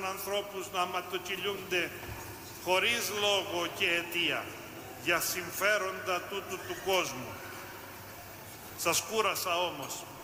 άφηναν ανθρώπους να ματοκυλιούνται χωρίς λόγο και αιτία για συμφέροντα τούτου του κόσμου. Σας κούρασα όμως.